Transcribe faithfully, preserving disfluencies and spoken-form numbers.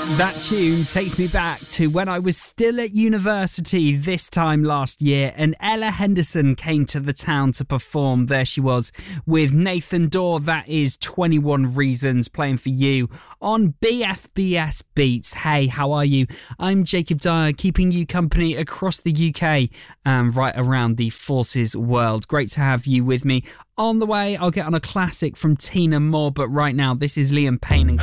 That tune takes me back to when I was still at university this time last year, and Ella Henderson came to the town to perform. There she was with Nathan Dawe. That is twenty-one Reasons playing for you on B F B S Beats. Hey, how are you? I'm Jacob Dyer, keeping you company across the U K and right around the Forces world. Great to have you with me. On the way, I'll get on a classic from Tina Moore, but right now, this is Liam Payne and